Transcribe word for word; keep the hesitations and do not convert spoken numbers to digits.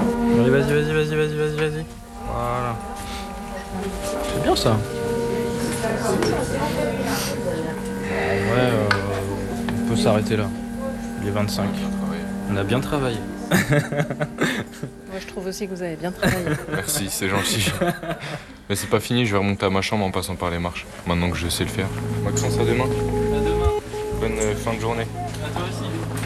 Allez, vas-y, vas-y, vas-y, vas-y, vas-y, vas-y. Voilà. C'est bien ça. En vrai, euh, on peut s'arrêter là. Il est vingt-cinq. On a bien travaillé. Moi, je trouve aussi que vous avez bien travaillé. Merci, c'est gentil. Mais c'est pas fini, je vais remonter à ma chambre en passant par les marches. Maintenant que je sais le faire. Maxence, à demain. À demain. Bonne euh, fin de journée. À toi aussi.